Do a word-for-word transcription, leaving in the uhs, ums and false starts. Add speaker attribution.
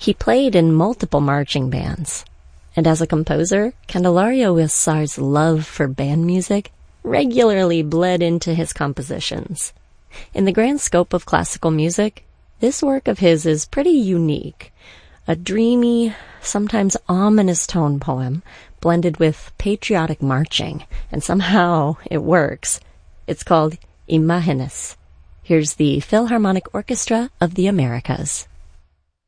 Speaker 1: He played in multiple marching bands. And as a composer, Candelario Huízar's love for band music regularly bled into his compositions. In the grand scope of classical music, this work of his is pretty unique. A dreamy, sometimes ominous tone poem blended with patriotic marching, and somehow it works. It's called Imágenes. Here's the Philharmonic Orchestra of the Americas.